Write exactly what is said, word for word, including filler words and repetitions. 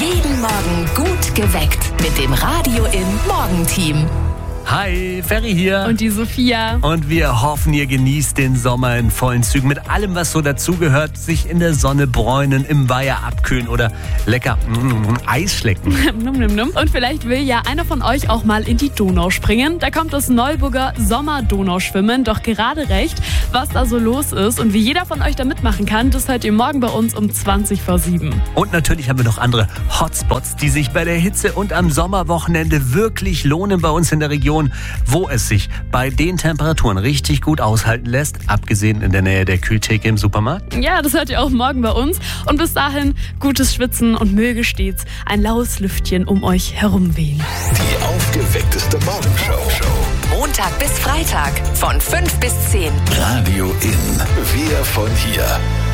Jeden Morgen gut geweckt mit dem Radio im Morgenteam. Hi, Ferry hier. Und die Sophia. Und wir hoffen, ihr genießt den Sommer in vollen Zügen. Mit allem, was so dazugehört. Sich in der Sonne bräunen, im Weiher abkühlen oder lecker mm, Eis schlecken. num, num, num. Und vielleicht will ja einer von euch auch mal in die Donau springen. Da kommt das Neuburger Sommer-Donauschwimmen doch gerade recht. Was da so los ist und wie jeder von euch da mitmachen kann, das hört ihr morgen bei uns um zwanzig vor sieben. Und natürlich haben wir noch andere Hotspots, die sich bei der Hitze und am Sommerwochenende wirklich lohnen bei uns in der Region, wo es sich bei den Temperaturen richtig gut aushalten lässt, abgesehen in der Nähe der Kühltheke im Supermarkt. Ja, das hört ihr auch morgen bei uns. Und bis dahin gutes Schwitzen und möge stets ein laues Lüftchen um euch herum wehen. Die aufgeweckteste Morgenshow. Montag bis Freitag von fünf bis zehn. Radio in. Wir von hier.